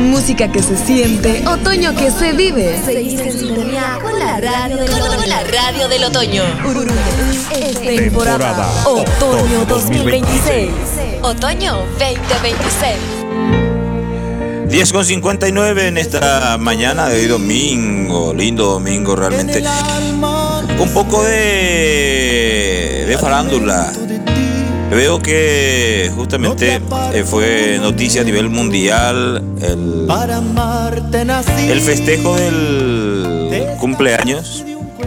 Música que se siente, otoño que se vive. Seguir en sintonía con la radio del otoño. Temporada Otoño 2026. Otoño 2026. 10:59 en esta mañana de domingo, lindo domingo realmente. Un poco de farándula. Veo que justamente fue noticia a nivel mundial el festejo del cumpleaños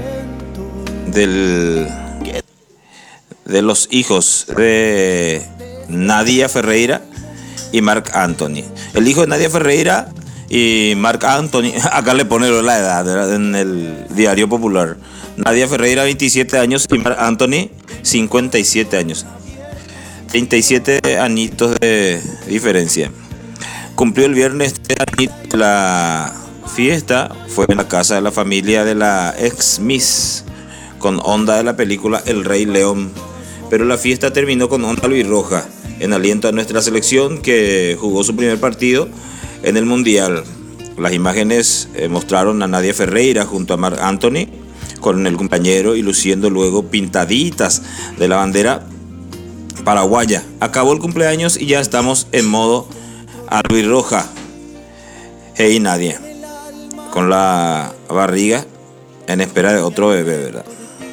de los hijos de Nadia Ferreira y Marc Anthony. El hijo de Nadia Ferreira y Marc Anthony, acá le pone la edad, ¿verdad? En el Diario Popular. Nadia Ferreira 27 años y Marc Anthony 57 años. 37 añitos de diferencia. Cumplió el viernes 3 añitos. La fiesta fue en la casa de la familia de la ex Miss, con onda de la película El Rey León. Pero la fiesta terminó con onda albirroja, en aliento a nuestra selección que jugó su primer partido en el Mundial. Las imágenes mostraron a Nadia Ferreira junto a Marc Anthony con el compañero y luciendo luego pintaditas de la bandera paraguaya. Acabó el cumpleaños y ya estamos en modo albirroja. Hey Nadia, con la barriga en espera de otro bebé, ¿verdad?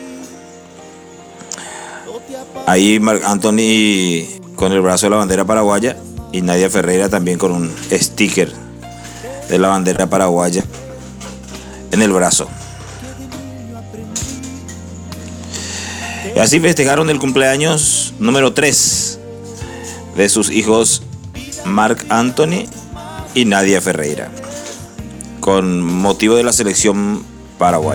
Ahí Marc Anthony con el brazo de la bandera paraguaya y Nadia Ferreira también con un sticker de la bandera paraguaya en el brazo. Y así festejaron el cumpleaños número 3 de sus hijos Marc Anthony y Nadia Ferreira, con motivo de la selección paraguaya.